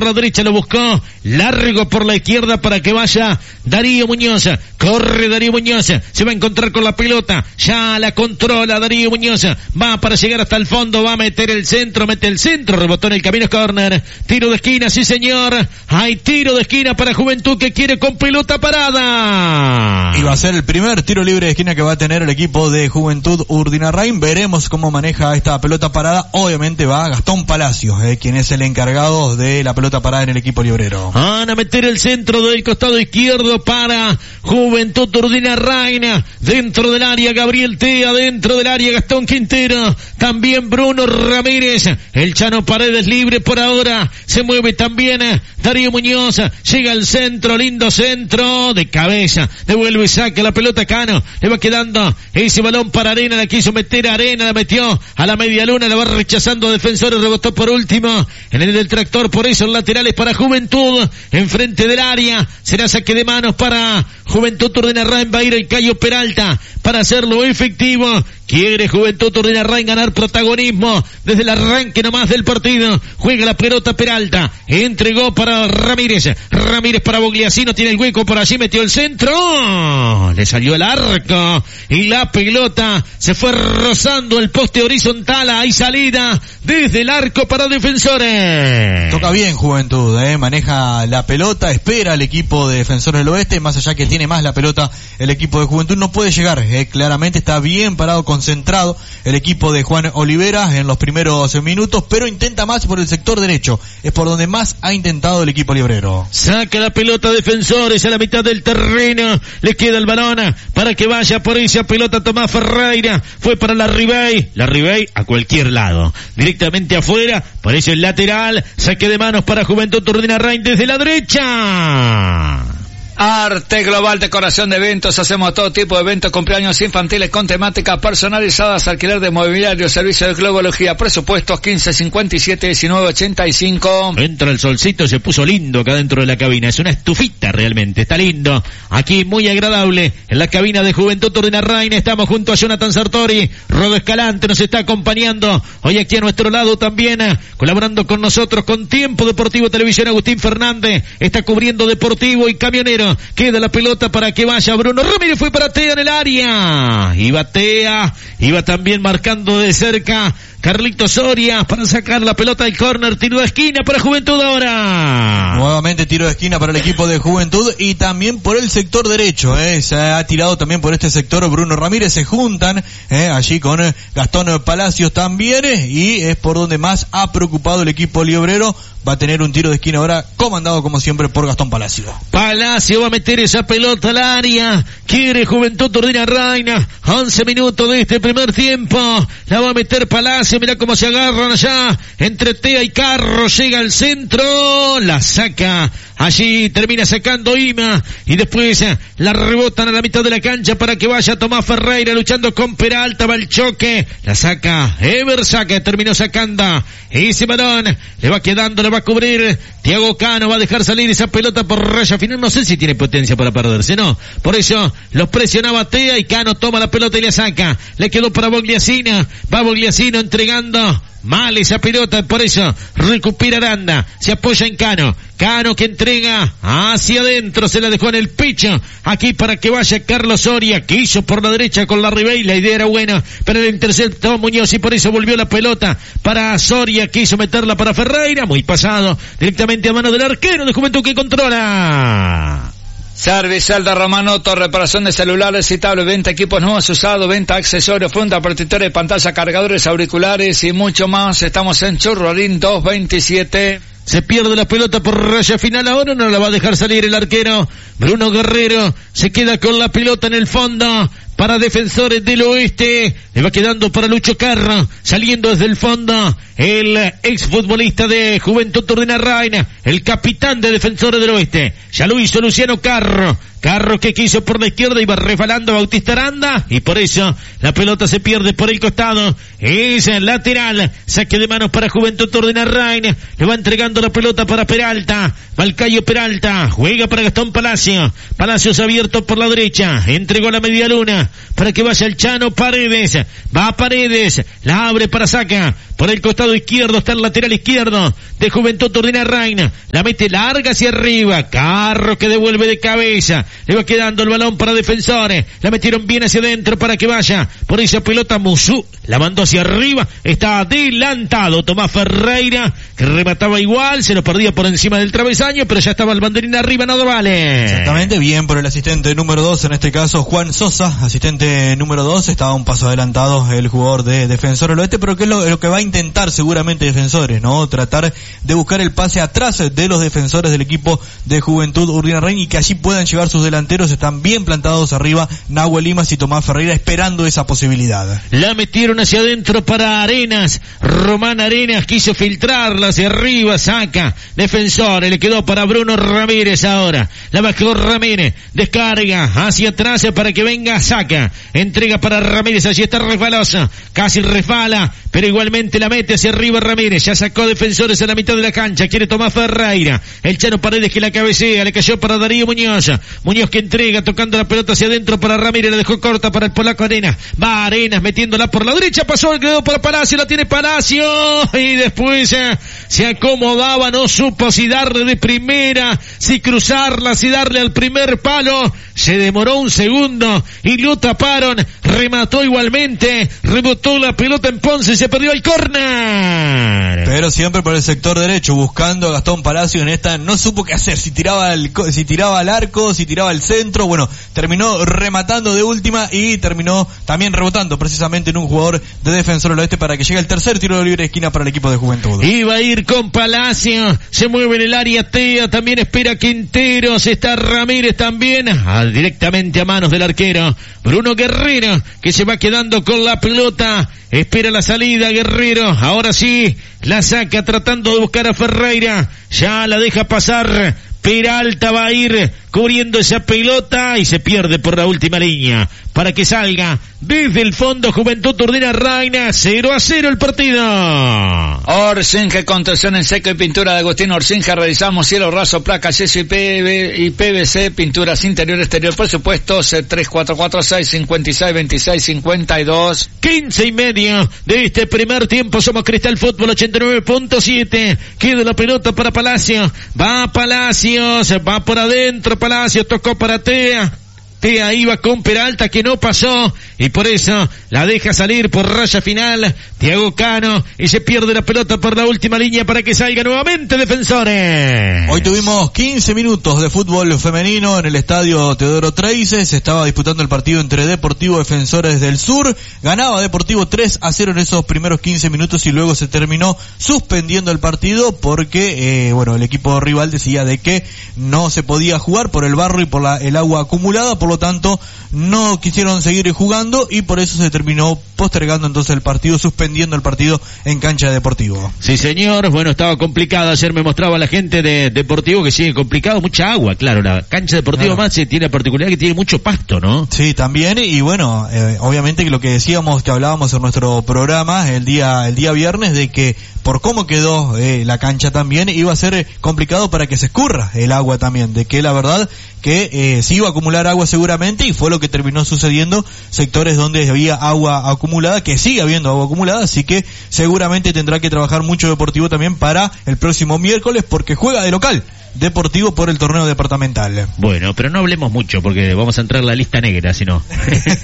por la derecha, lo buscó, largo por la izquierda para que vaya Darío Muñoz. Corre Darío Muñoz, se va a encontrar con la pelota, ya la controla Darío Muñoz, va para llegar hasta el fondo, va a meter el centro, mete el centro, rebotó en el camino, córner, tiro de esquina, sí señor, hay tiro de esquina para Juventud que quiere con pelota parada. Y va a ser el primer tiro libre de esquina que va a tener el equipo de Juventud Urdinarrain. Veremos cómo maneja esta pelota parada. Obviamente va Gastón Palacios, quien es el encargado de la pelota parada en el equipo librero. Van a meter el centro del costado izquierdo para Juventud Urdinarrain. Dentro del área Gabriel Tea, dentro del área Gastón Quintero, también Bruno Ramírez, el Chano Paredes libre por ahora, se mueve también Darío Muñoz, llega al centro, lindo centro, de cabeza, devuelve y saca la pelota Cano, le va quedando ese balón para Arena, la quiso meter Arena, la metió a la media luna, la va rechazando Defensores, rebotó por último en el del tractor, por eso laterales para Juventud, enfrente del área, será saque de manos para Juventud Urdinarrain, va a ir el Cayo Peralta para hacerlo efectivo. Quiere Juventud Urdinarrain ganar protagonismo desde el arranque nomás del partido. Juega la pelota Peralta, entregó para Ramírez, Ramírez para Bogliasino, tiene el hueco por allí, metió el centro, le salió el arco y la pelota se fue rozando el poste horizontal. Hay salida desde el arco para Defensores. Toca bien Juventud, maneja la pelota, espera al equipo de Defensores del Oeste, más allá que tiene más la pelota el equipo de Juventud, no puede llegar, claramente está bien parado, concentrado el equipo de Juan Olivera en los primeros minutos, pero intenta más por el sector derecho, es por donde más ha intentado el equipo librero. Saca la pelota Defensores a la mitad del terreno, le queda el balón para que vaya por esa pelota Tomás Ferreira, fue para la Ribey a cualquier lado, directamente afuera, por eso el lateral, saque de manos para Juventud Urdinarrain desde la derecha. Arte Global, decoración de eventos, hacemos todo tipo de eventos, cumpleaños infantiles con temáticas personalizadas, alquiler de mobiliario, servicio de globología, presupuestos 1557-1985. Entra el solcito, se puso lindo acá dentro de la cabina, es una estufita realmente, está lindo, aquí muy agradable, en la cabina de Juventud Urdinarrain, estamos junto a Jonathan Sartori, Rodo Escalante nos está acompañando, hoy aquí a nuestro lado también, colaborando con nosotros con Tiempo Deportivo Televisión, Agustín Fernández, está cubriendo Deportivo y Camionero. Queda la pelota para que vaya Bruno Ramírez, fue para Tea en el área, iba Tea, iba también marcando de cerca Carlito Soria para sacar la pelota del córner, tiro de esquina para Juventud ahora. Nuevamente tiro de esquina para el equipo de Juventud y también por el sector derecho, se ha tirado también por este sector Bruno Ramírez, se juntan allí con Gastón Palacios también y es por donde más ha preocupado el equipo librero. Va a tener un tiro de esquina ahora comandado como siempre por Gastón Palacio. Palacio va a meter esa pelota al área, quiere Juventud Urdinarrain, 11 minutos de este primer tiempo, la va a meter Palacio, mirá cómo se agarran allá, entre Tea y Carro, llega al centro, la saca, allí termina sacando Ima, y después la rebotan a la mitad de la cancha para que vaya Tomás Ferreira luchando con Peralta, va el choque, la saca Eversaque, terminó sacando ese balón, le va quedando, le va a cubrir Thiago Cano, va a dejar salir esa pelota por raya final, no sé si tiene potencia para perderse, no, por eso los presionaba Tea y Cano toma la pelota y la saca, le quedó para Bogliasino, va Bogliasino entregando mal esa pelota, por eso recupera Aranda, se apoya en Cano, Cano que entrega hacia adentro, se la dejó en el pecho, aquí para que vaya Carlos Soria, que hizo por la derecha con la Ribey, la idea era buena, pero el interceptó Muñoz y por eso volvió la pelota para Soria, que hizo meterla para Ferreira, muy pasado, directamente a mano del arquero de Juventud que controla. Servicial de Romanoto, reparación de celulares y tablets, venta equipos nuevos usados, venta accesorios, funda, protectores de pantalla, cargadores, auriculares y mucho más. Estamos en Churrolín 227. Se pierde la pelota por raya final, ahora no la va a dejar salir el arquero Bruno Guerrero, se queda con la pelota en el fondo para Defensores del Oeste, le va quedando para Lucho Carro, saliendo desde el fondo el exfutbolista de Juventud Urdinarrain, el capitán de Defensores del Oeste, ya lo hizo Luciano Carro que quiso por la izquierda, iba resbalando Bautista Aranda y por eso la pelota se pierde por el costado, es lateral, saque de manos para Juventud Urdinarrain, le va entregando la pelota para Peralta, Valcayo Peralta, juega para Gastón Palacios abierto por la derecha, entregó la media luna, Reina, para que vaya el Chano Paredes. Va a Paredes, la abre para Saca. Por el costado izquierdo está el lateral izquierdo de Juventud Tordina Reina. La mete larga hacia arriba. Carro que devuelve de cabeza. Le va quedando el balón para Defensores. La metieron bien hacia adentro para que vaya. Por esa pelota Musú la mandó hacia arriba. Está adelantado Tomás Ferreira, que remataba igual. Se lo perdía por encima del travesaño, pero ya estaba el banderín arriba, nada vale. Exactamente, bien por el asistente número 2, en este caso Juan Sosa, asistente número 2. Estaba un paso adelantado el jugador de Defensores del Oeste, pero que es lo que va a intentar seguramente Defensores, ¿no? Tratar de buscar el pase atrás de los defensores del equipo de Juventud Urdinarrain y que allí puedan llegar sus delanteros. Están bien plantados arriba Nahuel Limas y Tomás Ferreira esperando esa posibilidad. La metieron hacia adentro para Arenas. Román Arenas quiso filtrarla hacia arriba, Saca. Defensores, le quedó para Bruno Ramírez ahora. La bajó Ramírez, descarga hacia atrás para que venga Saca. Entrega para Ramírez, allí está resbalosa. Casi resbala, pero igualmente la mete hacia arriba Ramírez. Ya sacó Defensores a la mitad de la cancha. Quiere Tomás Ferreira. El Chano Paredes que la cabecea. Le cayó para Darío Muñoz. Muñoz que entrega, tocando la pelota hacia adentro para Ramírez. La dejó corta para el polaco Arenas. Va Arenas metiéndola por la derecha. Pasó, quedó para Palacio. La tiene Palacio. Y después se acomodaba. No supo si darle de primera, si cruzarla, si darle al primer palo. Se demoró un segundo y lo taparon. Remató igualmente. Rebotó la pelota en Ponce y se perdió el córner. Pero siempre por el sector derecho, buscando a Gastón Palacio. En esta no supo qué hacer, si tiraba al arco, si tiraba al centro. Bueno, terminó rematando de última y terminó también rebotando precisamente en un jugador de Defensor del Oeste para que llegue el tercer tiro de libre de esquina para el equipo de Juventud. Iba a ir con Palacio, se mueve en el área Tea, también espera Quinteros, está Ramírez también, directamente a manos del arquero Bruno Guerrero, que se va quedando con la pelota. Espera la salida Guerrero, ahora sí, la saca tratando de buscar a Ferreira, ya la deja pasar. Peralta va a ir cubriendo esa pelota y se pierde por la última línea para que salga desde el fondo Juventud Tordina Reina. 0-0 el partido. Orsinge, construcción en seco y pintura de Agustín Orsinge. Realizamos cielo raso, placas, yeso y PVC, pinturas interior, exterior. Presupuestos 3446-5626-52. 15:30 de este primer tiempo. Somos Cristal Fútbol 89.7. Queda la pelota para Palacio. Va Palacios, va por adentro Palacios, tocó para Tea. Tea iba con Peralta que no pasó y por eso la deja salir por raya final Thiago Cano y se pierde la pelota por la última línea para que salga nuevamente Defensores. Hoy tuvimos 15 minutos de fútbol femenino en el estadio Teodoro Treize. Se estaba disputando el partido entre Deportivo Defensores del Sur. Ganaba Deportivo 3-0 en esos primeros 15 minutos y luego se terminó suspendiendo el partido porque el equipo rival decía de que no se podía jugar por el barro y por el agua acumulada. Por lo tanto no quisieron seguir jugando y por eso se terminó postergando entonces el partido, suspendiendo el partido en cancha de Deportivo. Sí señor, bueno, estaba complicado, ayer me mostraba la gente de Deportivo que sigue complicado, mucha agua, claro, la cancha Deportivo más tiene la particularidad que tiene mucho pasto, ¿no? Sí, también, y bueno, obviamente que lo que decíamos, que hablábamos en nuestro programa el día viernes, de que por cómo quedó la cancha también iba a ser complicado para que se escurra el agua también, de que la verdad que se iba a acumular agua seguramente y fue lo que terminó sucediendo, sectores donde había agua acumulada, que sigue habiendo agua acumulada, así que seguramente tendrá que trabajar mucho Deportivo también para el próximo miércoles porque juega de local Deportivo por el torneo departamental. Bueno, pero no hablemos mucho porque vamos a entrar en la lista negra, si no.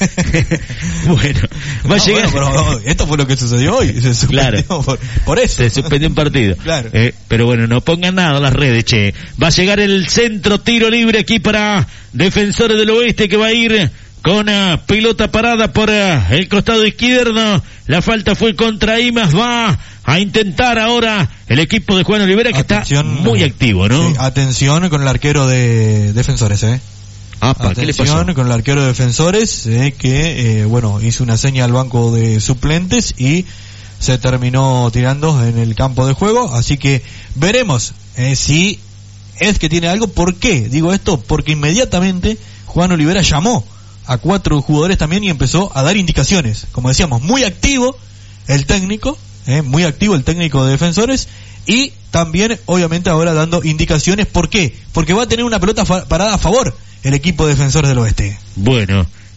Bueno, va a llegar. Pero esto fue lo que sucedió hoy. Se suspendió por eso. Se suspendió un partido. Claro. Pero bueno, no pongan nada en las redes, che. Va a llegar el centro tiro libre aquí para Defensores del Oeste que va a ir con pelota parada por el costado izquierdo. La falta fue contra Imas. Va a intentar ahora el equipo de Juan Olivera que está muy activo, ¿no? Sí, atención con el arquero de Defensores, ¿Qué le pasó? Con el arquero de Defensores que hizo una seña al banco de suplentes y se terminó tirando en el campo de juego, así que veremos si es que tiene algo. ¿Por qué digo esto? Porque inmediatamente Juan Olivera llamó a 4 jugadores también y empezó a dar indicaciones, como decíamos, muy activo el técnico de Defensores y también obviamente ahora dando indicaciones. ¿Por qué? Porque va a tener una pelota parada a favor el equipo de Defensores del Oeste. Bueno,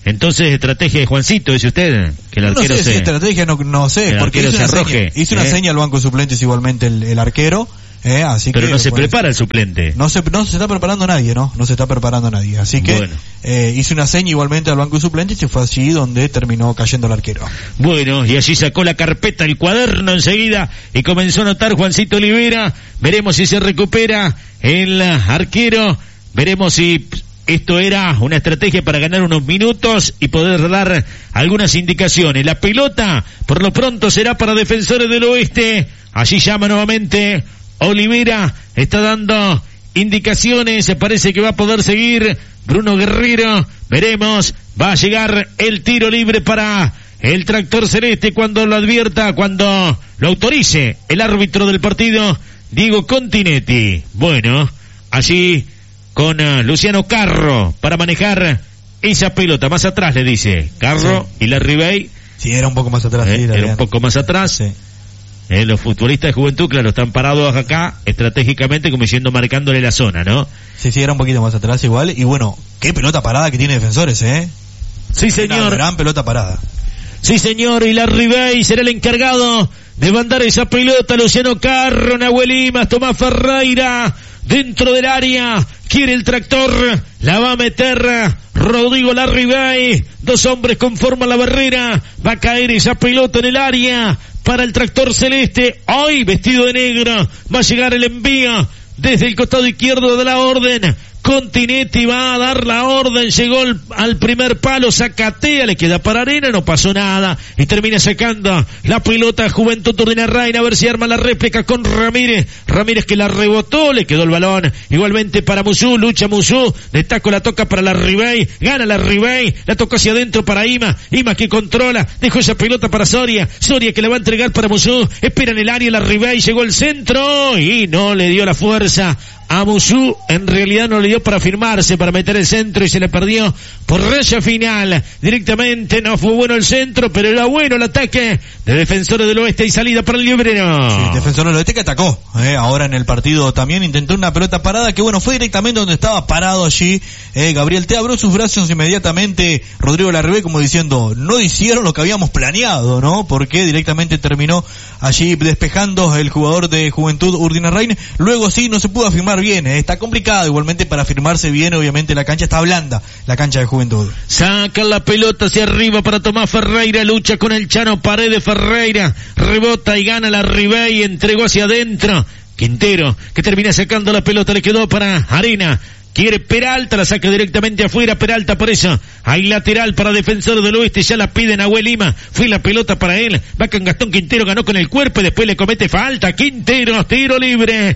Entonces, estrategia de Juancito, dice usted, que el arquero no sé, si estrategia no sé, porque hizo una seña al banco de suplentes igualmente el arquero. Así pero que, no se prepara el suplente. No se está preparando nadie, ¿no? No se está preparando nadie. Así que hizo una seña igualmente al banco de suplentes y fue allí donde terminó cayendo el arquero. Bueno, y allí sacó la carpeta, el cuaderno enseguida y comenzó a anotar Juancito Olivera. Veremos si se recupera el arquero. Veremos si esto era una estrategia para ganar unos minutos y poder dar algunas indicaciones. La pelota, por lo pronto, será para Defensores del Oeste. Allí llama nuevamente Olivera, está dando indicaciones, se parece que va a poder seguir Bruno Guerrero, veremos, va a llegar el tiro libre para el Tractor Celeste cuando lo advierta, cuando lo autorice el árbitro del partido, Diego Continetti. Bueno, allí con Luciano Carro para manejar esa pelota, más atrás le dice, Carro y la Ribey. Sí, era un poco más atrás. Era un poco más atrás. Sí. Los futbolistas de Juventud, claro, están parados acá estratégicamente como diciendo marcándole la zona, ¿no? Sí, era un poquito más atrás igual. Y bueno, qué pelota parada que tiene Defensores, Sí, señor. Una gran pelota parada. Sí, señor, y la Ribey será el encargado de mandar esa pelota. Luciano Carro, Nahuel Limas, Tomás Ferreira, dentro del área, quiere el Tractor, la va a meter Rodrigo Larribey, dos hombres conforman la barrera, va a caer esa pelota en el área para el Tractor Celeste, hoy vestido de negro, va a llegar el envío desde el costado izquierdo de la orden. Continetti va a dar la orden, llegó al primer palo, sacatea, le queda para Arena, no pasó nada, y termina sacando la pelota Juventud Ordina Reina, a ver si arma la réplica con Ramírez que la rebotó, le quedó el balón, igualmente para Musú, lucha Musú, de taco la toca para la Ribey, gana la Ribey, la toca hacia adentro para Ima que controla, dejó esa pelota para Soria que le va a entregar para Musú, espera en el área la Ribey, llegó el centro, y no le dio la fuerza a Musú, en realidad no le dio para firmarse, para meter el centro y se le perdió por raya final. Directamente no fue bueno el centro, pero era bueno el ataque de Defensores del Oeste y salida para el Librero. Sí, Defensores del Oeste que atacó, ahora en el partido también intentó una pelota parada que bueno, fue directamente donde estaba parado allí, Gabriel Te abrió sus brazos inmediatamente, Rodrigo Larribey como diciendo, no hicieron lo que habíamos planeado, ¿no? Porque directamente terminó allí despejando el jugador de Juventud Urdina Rein, luego sí no se pudo afirmar bien, está complicado igualmente para firmarse bien, obviamente la cancha está blanda, la cancha de Juventud. Saca la pelota hacia arriba para Tomás Ferreira, lucha con el Chano Paredes, Ferreira rebota y gana la Ribey, entregó hacia adentro, Quintero que termina sacando la pelota, le quedó para Arena, quiere Peralta, la saca directamente afuera Peralta, por eso hay lateral para Defensor del Oeste, ya la pide Nahuel Lima, fue la pelota para él, va con Gastón Quintero, ganó con el cuerpo y después le comete falta, Quintero, tiro libre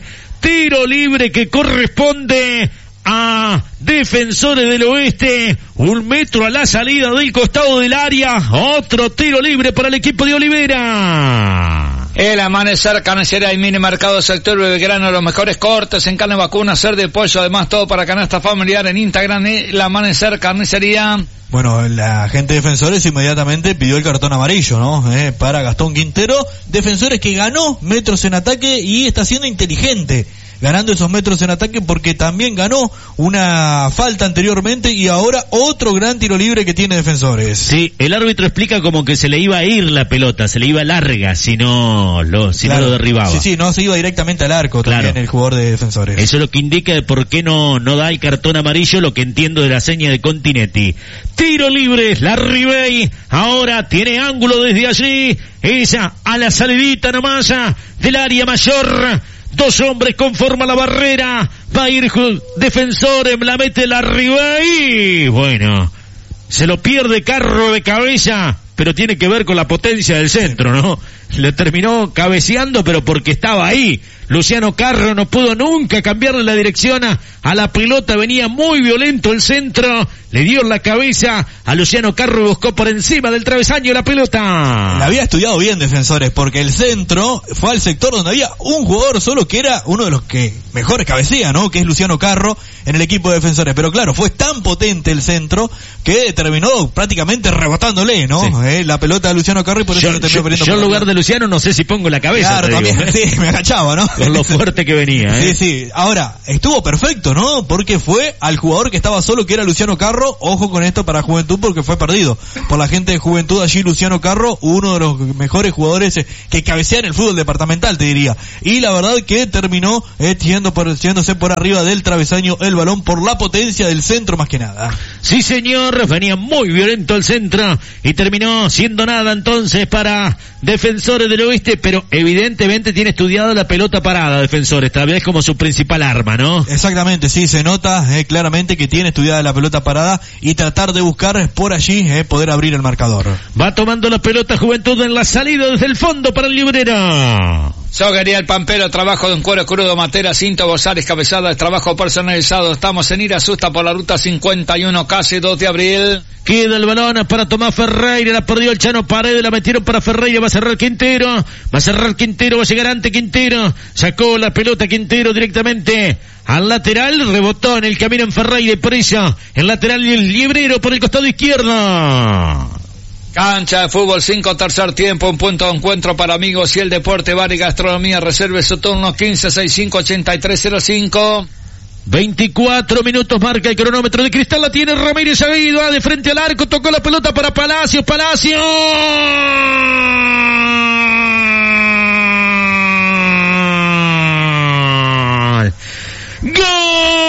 que corresponde a Defensores del Oeste, 1 metro a la salida del costado del área, otro tiro libre para el equipo de Olivera. El Amanecer Carnicería y Mini Mercado Sector Belgrano, los mejores cortes en carne vacuna, cerdo de pollo, además todo para canasta familiar en Instagram, el Amanecer Carnicería. Bueno, la gente de Defensores inmediatamente pidió el cartón amarillo, ¿no? Para Gastón Quintero, Defensores que ganó metros en ataque y está siendo inteligente, ganando esos metros en ataque porque también ganó una falta anteriormente y ahora otro gran tiro libre que tiene Defensores. Sí, el árbitro explica como que se le iba a ir la pelota, se le iba larga si no lo derribaba. Sí, no se iba directamente al arco también el jugador de Defensores. Eso es lo que indica de por qué no da el cartón amarillo, lo que entiendo de la seña de Continetti. Tiro libre, la Ribey, ahora tiene ángulo desde allí, esa a la salidita nomás del área mayor. Dos hombres conforman la barrera, va a ir Defensores, la mete la Ribey, bueno, se lo pierde Carro de cabeza, pero tiene que ver con la potencia del centro, ¿no? Le terminó cabeceando, pero porque estaba ahí. Luciano Carro no pudo nunca cambiarle la dirección a la pelota, venía muy violento el centro, le dio en la cabeza a Luciano Carro y buscó por encima del travesaño la pelota. La había estudiado bien Defensores, porque el centro fue al sector donde había un jugador solo que era uno de los que mejores cabecea, ¿no? Que es Luciano Carro en el equipo de Defensores, pero claro, fue tan potente el centro que terminó prácticamente rebotándole, ¿no? Sí. La pelota de Luciano Carro y por eso lo terminó perdiendo. Yo en lugar de Luciano no sé si pongo la cabeza. Claro, también, sí, me agachaba, ¿no? Con lo fuerte que venía, Sí, sí. Ahora, estuvo perfecto, ¿no? Porque fue al jugador que estaba solo, que era Luciano Carro. Ojo con esto para Juventud, porque fue perdido por la gente de Juventud. Allí Luciano Carro, uno de los mejores jugadores que cabecea en el fútbol departamental, te diría. Y la verdad que terminó yéndose por arriba del travesaño el balón por la potencia del centro más que nada. Sí, señor, venía muy violento el centro y terminó siendo nada entonces para Defensores del Oeste, pero evidentemente tiene estudiado la pelota parada Defensores, tal vez como su principal arma, ¿no? Exactamente, sí, se nota claramente que tiene estudiada la pelota parada y tratar de buscar por allí poder abrir el marcador. Va tomando la pelota Juventud en la salida desde el fondo para el Librera. Soguería El Pampero, trabajo de un cuero crudo, matera, cinto, bozales, cabezadas, trabajo personalizado. Estamos en Irasusta por la ruta 51, casi 2 de abril. Queda el balón para Tomás Ferreira, la perdió el Chano Paredes, la metieron para Ferreira, va a cerrar Quintero, va a llegar ante Quintero, sacó la pelota Quintero directamente al lateral, rebotó en el camino en Ferreira y por eso el lateral y el Librero por el costado izquierdo. Cancha de fútbol 5, tercer tiempo, un punto de encuentro para amigos y el deporte, bar y gastronomía. Reserve su turno 1565-8305. 24 minutos marca el cronómetro de cristal, la tiene Ramírez Aguido, de frente al arco, tocó la pelota para Palacios.